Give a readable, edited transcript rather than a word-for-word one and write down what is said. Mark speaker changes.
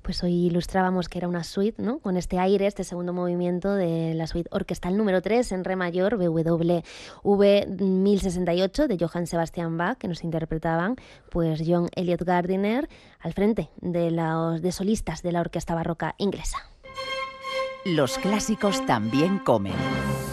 Speaker 1: Pues hoy ilustrábamos que era una suite, ¿no? Con este aire, este segundo movimiento de la suite orquestal número 3 en re mayor, BWV 1068 de Johann Sebastian Bach, que nos interpretaban pues John Eliot Gardiner al frente de solistas de la orquesta barroca inglesa.
Speaker 2: Los clásicos también comen.